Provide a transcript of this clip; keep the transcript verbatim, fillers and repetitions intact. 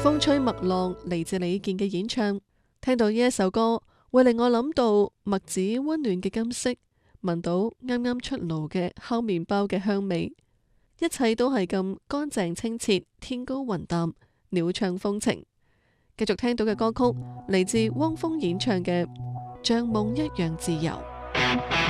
風吹麥浪嚟自李健嘅演唱，聽到呢一首歌，會令我諗到麥子溫暖嘅金色，聞到啱啱出爐嘅烤麵包嘅香味，一切都係咁乾淨清澈，天高雲淡，鳥唱風情。繼續聽到嘅歌曲嚟自汪峰演唱嘅《像夢一樣自由》。